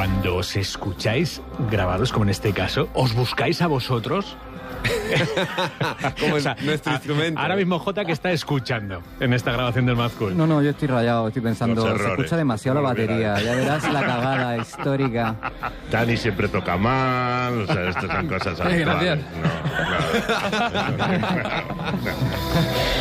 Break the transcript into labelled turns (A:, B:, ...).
A: cuando os escucháis grabados, como en este caso, ¿os buscáis a vosotros?
B: Como nuestro instrumento.
A: Ahora mismo Jota, que está escuchando en esta grabación del Mad Cool.
C: No, yo estoy rayado, estoy pensando,
D: Los
C: se
D: errores.
C: escucha demasiado la batería, ya verás la cagada histórica.
D: Dani siempre toca mal, o sea, estas son cosas habituales.
E: Gracias.
D: No, claro.